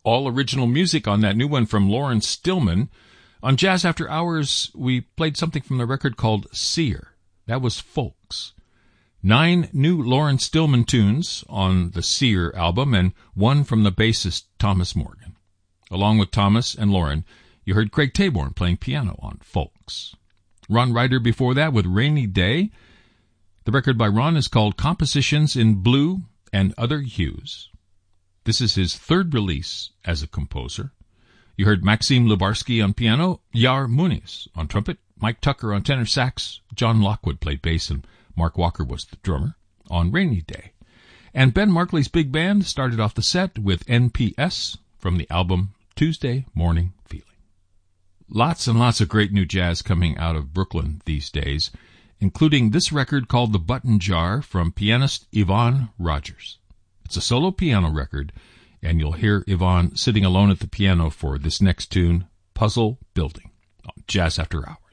all original music on that new one from Lauren Stillman. On Jazz After Hours, we played something from the record called Seer. That was Folks. 9 new Lauren Stillman tunes on the Seer album, and one from the bassist Thomas Morgan. Along with Thomas and Lauren, you heard Craig Taborn playing piano on Folks. Ron Ryder before that with Rainy Day. The record by Ron is called Compositions in Blue and Other Hues. This is his third release as a composer. You heard Maxim Lubarsky on piano, Yar Muniz on trumpet, Mike Tucker on tenor sax, John Lockwood played bass, and Mark Walker was the drummer on Rainy Day. And Ben Markley's big band started off the set with NPS from the album Tuesday Morning Feeling. Lots and lots of great new jazz coming out of Brooklyn these days, including this record called The Button Jar from pianist Yvonne Rogers. It's a solo piano record, and you'll hear Yvonne sitting alone at the piano for this next tune, Puzzle Building, on Jazz After Hours.